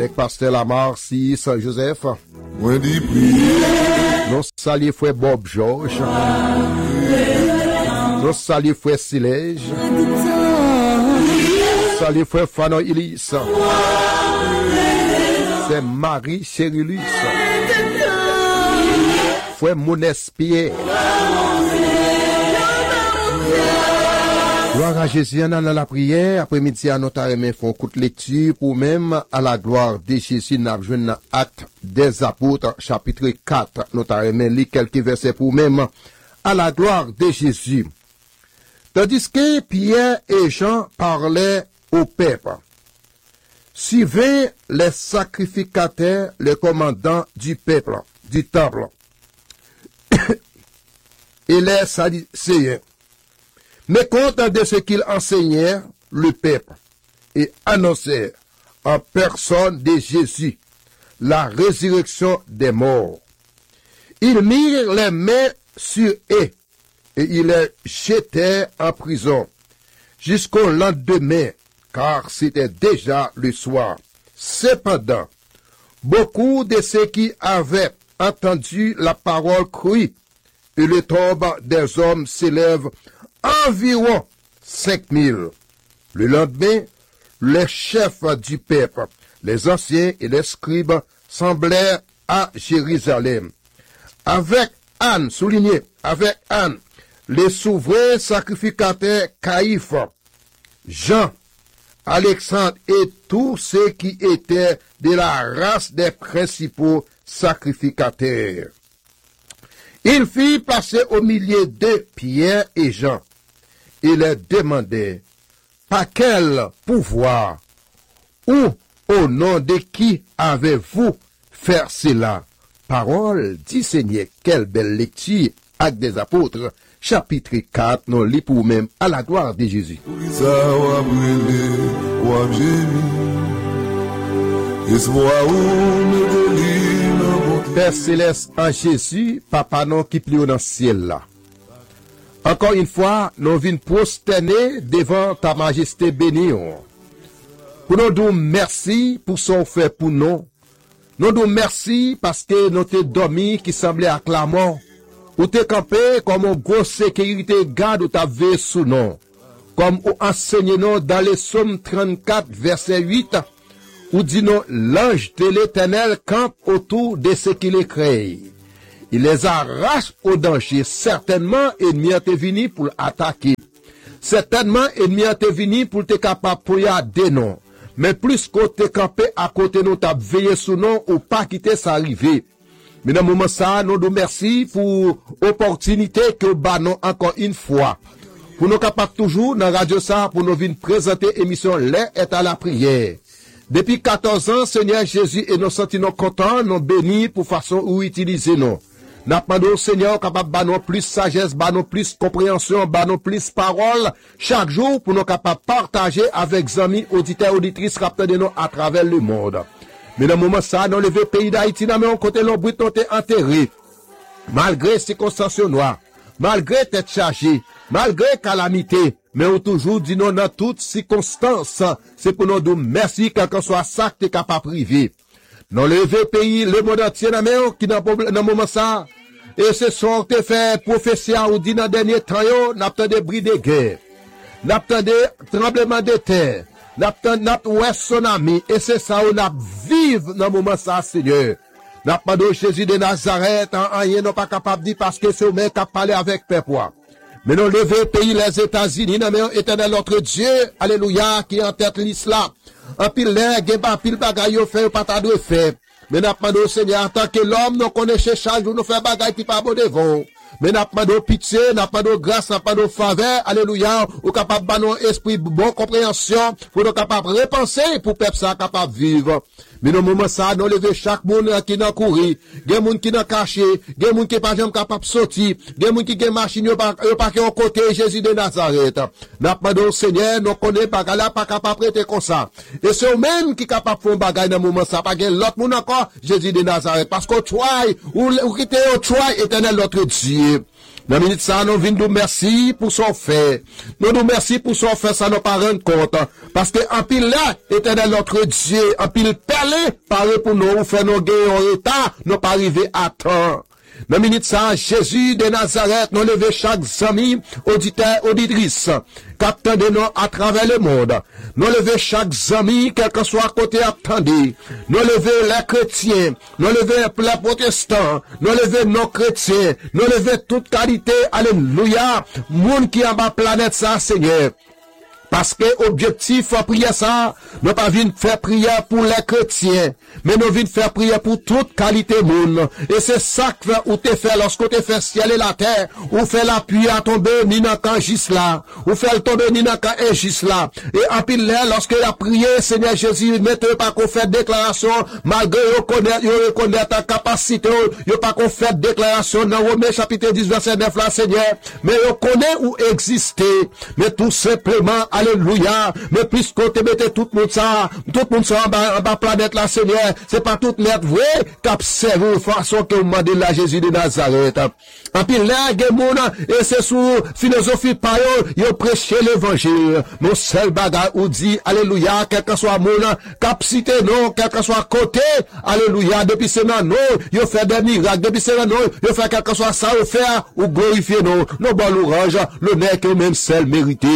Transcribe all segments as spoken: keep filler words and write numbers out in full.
avec Pasteur Lamar, si Saint-Joseph. Nous saluons frère Bob George. Nous saluons frère Silège. Nous saluons frère Fanon Ilis. C'est Marie Chérilus. Frère Mounespierre. Gloire à Jésus, on a la prière. Après-midi, à notre armée, font coup de lecture pour même à la gloire de Jésus, nous avons acte des apôtres, chapitre quatre. Notre armée lit quelques versets pour même à la gloire de Jésus. Tandis que Pierre et Jean parlaient au peuple. Suivez les sacrificateurs, les commandants du peuple, du temple, et les sadducéens. Mais content de ce qu'il enseignait le peuple et annonçait en personne de Jésus la résurrection des morts. Ils mirent les mains sur eux et ils les jetèrent en prison jusqu'au lendemain, car c'était déjà le soir. Cependant, beaucoup de ceux qui avaient entendu la parole crient, et le tombe des hommes s'élève environ cinq mille. Le lendemain, les chefs du peuple, les anciens et les scribes semblèrent à Jérusalem. Avec Anne, souligné, avec Anne, les souverains sacrificateurs Caïphe, Jean, Alexandre et tous ceux qui étaient de la race des principaux sacrificateurs. Il fit passer au milieu de Pierre et Jean. Il leur demandait, par quel pouvoir ou au nom de qui avez-vous fait cela? Parole du Seigneur. Quelle belle lecture. Actes des apôtres, chapitre quatre, nous lit pour même à la gloire de Jésus. Père céleste en Jésus, papa non qui plie dans le ciel là. Encore une fois, nous venons prosterner devant ta majesté bénie. Pour nous dire merci pour son fait pour nous. Nous disons merci parce que nous t'es dormi qui semblait acclamant. Ou t'es campé comme une grosse sécurité garde ou t'as veillé sous nous. Comme ou enseigné nous dans les Psaumes trente-quatre, verset huit, où dit nous, l'ange de l'Éternel campe autour de ce qu'il est créé. Il les arrache au danger. Certainement, ennemi a été venu pour attaquer. Certainement, ennemi a été venu pour te capable pour y aider non. Mais plus qu'on te campé à côté nous, t'as veillé sous nous ou pas quitter ça arriver. Mais dans le moment ça, nous nous merci pour l'opportunité que nous avons encore une fois. Pour nous capables toujours dans radio ça, pour nous venir présenter l'émission Les est à la prière. Depuis quatorze ans, Seigneur Jésus, et nous sentons contents, nous bénis pour façon où utiliser nous. Nous demandons, Seigneur, capable de nous plus sagesse, de nous plus compréhension, de nous plus parole, chaque jour, pour nous capables de partager avec amis, auditeurs, auditrices, capteurs de nous à travers le monde. Mais dans le moment ça, dans le pays d'Haïti, dans le côté, l'on brûle enterré. Malgré circonstances noires, malgré tête chargée, malgré calamité, mais on toujours dit non dans toutes circonstances, c'est pour nous dire merci, quel que soit ça que tu es capable de priver. Dans le pays, le monde entier, qui dans le moment ça, et ce soir, te fait prophétie ou dit dans le dernier temps, n'a pas de bris de guerre, n'a pas de tremblement de terre, n'a pas de tsunami, et c'est ça, on a vivre dans le moment ça, Seigneur. N'a pas de Jésus de Nazareth, en rien, non pas capable de dire parce que c'est au même qui a parlé avec peuple. Mais nous lever pays, les États-Unis, nous éternel notre Dieu, alléluia, qui en tête l'islam. En pile l'air, geba, pile bagaille, fait, pas ta de faire. Mais n'a pas de Seigneur, en tant que l'homme, nous connaissons chaque jour, nous fait bagaille qui pas bon devant. Mais n'a pas de pitié, n'a pas de grâce, n'a pas de faveur, alléluia, ou capable de nous esprit, bonne compréhension, pour nous capable de repenser, pour peuple ça capable de vivre. Mais dans le moment ça, nous lever chaque monde qui n'a couru, des monde qui n'a caché, des monde qui pas jamais capable de sortir, des monde qui ont machine, yo pas, yo pas qui ont côté Jésus de Nazareth. N'a pas de Seigneur, nous connaissons pas là, pas capable de prêter comme ça. Et c'est eux même qui capable de faire bagay dans le moment ça, pas l'autre monde encore, Jésus de Nazareth. Parce qu'on try, ou, ou quitter au try, éternel notre Dieu. Dans minute ça, nous venons nous merci pour son fait. Nous nous merci pour son fait, ça nous pas rendre compte. Parce que en pile là, éternel notre Dieu, en pile perlé, parle pour nous, faire nos gagner en retard, nous pas arriver à temps. Dans minute ça, Jésus de Nazareth, nous lever chaque ami, auditeur, auditrice, capteur de nous à travers le monde. Nous lever chaque ami, quel que soit côté attendé. Nous lever les chrétiens, nous lever les protestants, nous lever nos chrétiens, nous lever toute qualité, alléluia, monde qui en bas planète ça, Seigneur. Parce que objectif prière ça, nous pas venir faire prière pour les chrétiens, mais nous venons faire prière pour toute qualité monde. Et c'est ça que ou te fait lorsque tu fait ciel et la terre, ou fait la pluie à tomber ni dans quand juste là, ou fait tomber ni dans quand juste là. Et en pile là, lorsque la prière, Seigneur Jésus, mettez pas qu'on fait déclaration, malgré reconnaître, yo reconnaître ta capacité, yo pas qu'on fait déclaration dans Romains chapitre dix verset neuf là, Seigneur, mais yo connaît ou exister, mais tout simplement alléluia, mais puisqu'on te mette tout le monde ça, tout le monde ça en bas, en bas planète là, Seigneur, c'est pas toute lettre vrai, qu'observe façon que vous demandez la Jésus de Nazareth. En pile là, et c'est sous philosophie par eux, ils prêché l'évangile. Mon seul bagage ou dit, alléluia, quel que soit mon capacité, non, quel que soit côté, alléluia, depuis c'est non, non, ils fait des miracles, depuis c'est non, ils fait quel que soit ça, ou faire, ou glorifier, non, non, bon, l'orange, l'honneur que même seul mérité.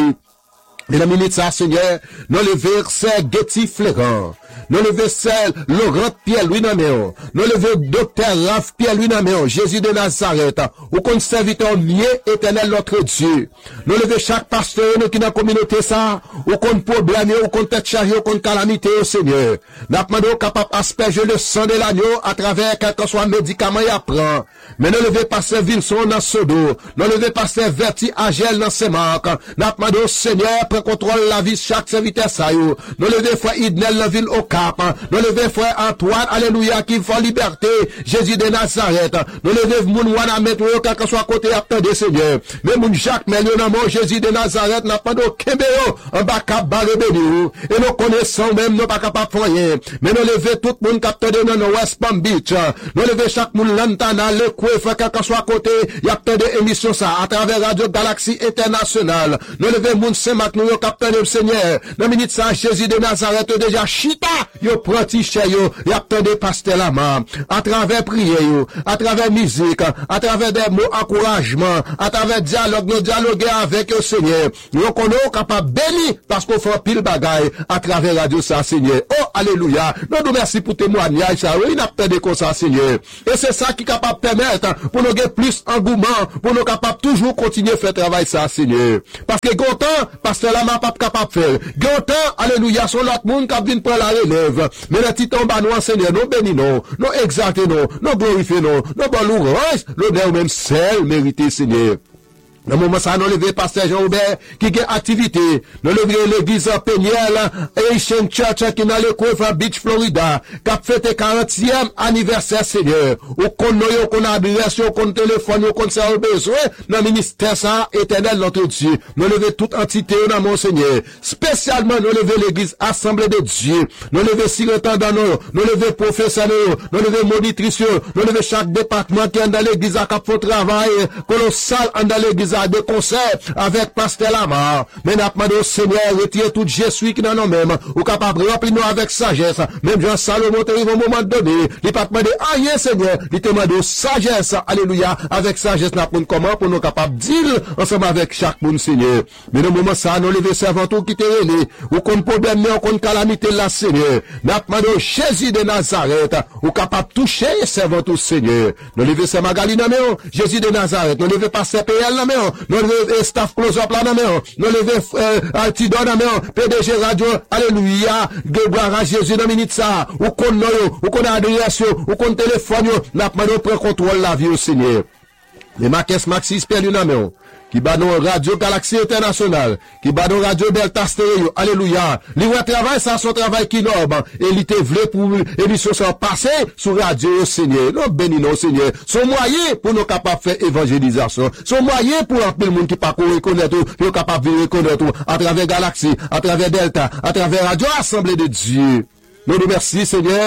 Et la minute ça, Seigneur, nous le verset Getty Flairant, nous le verset Laurent Pierre-Louis Naméon, nous le docteur Raph Pierre-Louis Naméon, Jésus de Nazareth, ou qu'on serviteur mieux éternel notre Dieu. Nous le chaque pasteur qui dans la communauté ça, ou qu'on problème, ou qu'on tête chargée, ou qu'on calamité au Seigneur. Nous demandons capable asperger le sang de l'agneau à travers quel que soit médicament y apprend. Mais nous le pasteur Wilson dans ce dos, nous le pasteur Verti Agel dans ses marques. Nous demandons Seigneur, contrôle la vie chaque serviteur ça yo. Nous lever frère Idnel la ville au Cap. Nous lever frère Antoine, alléluia, qui fait liberté, Jésus de Nazareth. Nous lever moun wana mettre quel que soit côté attendez Seigneur. Mais moun Jacques Melio dans mon Jésus de Nazareth n'a pas de kembeo en bas cap barre béni. Et nous connaissons même nous pas capable de rien. Mais nous lever tout monde capteur de dans West Palm Beach. Nous lever chaque moun lantana le coué frère quel que soit côté, y a des émissions ça à travers Radio Galaxie Internationale. Nous lever moun Saint-Marc yo capteur de Seigneur, dans minute ça, Jésus de Nazareth, déjà chita, yo prenti chez yo, y a de pasteur la main, à travers prière yo, à travers musique, à travers des mots encouragement, à travers dialogue, nous dialoguer avec le Seigneur, nous connaissons capable béni, parce qu'on fait pile bagaille, à travers radio ça, Seigneur. Oh, alléluia. Nous nous merci pour témoignage, ça, oui, il a peut comme ça, Seigneur. Et c'est ça qui est capable de permettre, pour nous gagner plus engouement, pour nous capables toujours continuer à faire travail ça, Seigneur. Parce que content, pasteur la main pas capable de faire. Gantan, alléluia, son l'autre monde qui vient prendre la relève. Mais les titans bas nous, Seigneur, nous bénis nous, nous exaltons nous, nous glorifions nous, nous bon louange, l'honneur même seul mérité, Seigneur. Dans le moment ça, nous levons pasteur Jean-Aubert qui a activité. Nous levons l'église Péniel, Asian Church qui est dans le coin Beach, Florida, qui a fêté quarantième anniversaire, Seigneur. Ou qu'on nous, qu'on a adresse, qu'on téléphone, qu'on s'est besoin, dans le ministère ça, éternel notre Dieu. Nous levons toute entité dans mon Seigneur. Spécialement, nous levons l'église Assemblée de Dieu. Nous levons surintendant nous, nous levons professeur nous, nous levons monitrice, nous levons chaque département qui est dans l'église à cap pour travail, colossal dans l'église de concert avec pasteur Lamar. Mais n'a pas demandé au Seigneur, retire tout Jésus qui dans nous mêmes, ou capable de remplir nous avec sagesse. Même Jean Salomon arrive au moment donné, il pas demandé rien, Seigneur, il te demande sagesse, alléluia, avec sagesse, n'a pas comment pour nous capables de dire ensemble avec chaque monde, Seigneur. Mais dans le moment ça, nous lever servant tout qui te relé, ou qu'on problème, ou qu'on calamité là, Seigneur. N'a pas demandé Jésus de Nazareth, ou capable de toucher servant tout, Seigneur. Nous lever Saint Magali dans main, Jésus de Nazareth, nous lever pasteur P L dans main, nous levons staff close-up là dans main, nous levons Altidor dans main, P D G Radio, alléluia, gloire à Jésus dans minute ça, ou qu'on nous, ou qu'on a adresse, ou qu'on téléphone, n'a pas de prendre contrôle la vie au Seigneur. Les Marques Maxis perdu dans main, qui bat nos Radio Galaxie Internationale, qui bat nos Radio Delta Stereo, alléluia. Libre travail, ça, son travail qui norme, et il était voulu pour émission sans passer sur Radio Seigneur. Nous bénissons Seigneur. Son moyen pour nous capables de faire évangélisation. Son moyen pour appeler le monde qui pas reconnaître, pour capable de reconnaître à travers Galaxie, à travers Delta, à travers Radio Assemblée de Dieu. Nous nous remercions, Seigneur,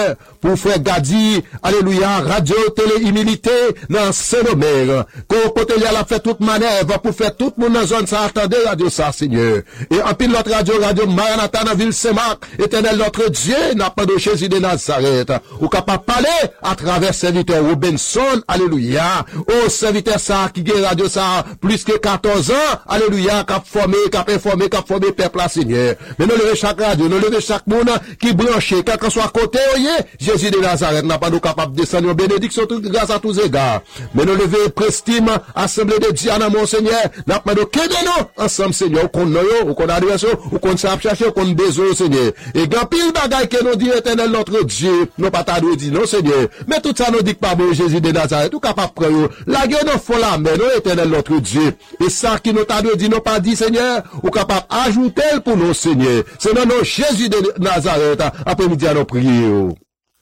pour frère Gadi, alléluia, radio, télé, humilité, dans Saint-Omer. Côté là, la fait toute manœuvre pour faire tout le monde dans zone ça, attendez radio ça, Seigneur. Et en pile notre radio, radio Maranatha dans ville Saint-Marc, éternel notre Dieu, n'a pas de Jésus de Nazareth. Ou capable parler à travers serviteur Robinson, alléluia. Oh, serviteur ça, qui gagne radio ça, plus que quatorze ans, alléluia, cap formé, cap informé, cap formé peuple, Seigneur. Mais nous levons chaque radio, nous levons chaque monde qui branché, quel que soit côté, Jésus de Nazareth n'a pas nous capable de descendre en bénédiction grâce à tous égards. Mais nous levons prestime, assemblée de Dieu, mon Seigneur, n'a pas de qu'aider nous, ensemble, Seigneur, qu'on nous, ou qu'on adresse, ou qu'on s'est cherché, ou qu'on besoin, Seigneur. Et grand pile bagaille que nous dit éternel notre Dieu, nous pas t'as dit non, Seigneur. Mais tout ça nous dit pas bon Jésus de Nazareth, tout capable de prendre, la guerre nous faut la main, nous éternel notre Dieu. Et ça qui nous t'a dit, nous pas dit, Seigneur, ou capable ajouter pour nous, Seigneur. C'est dans nos Jésus de Nazareth, après-midi à nos prières.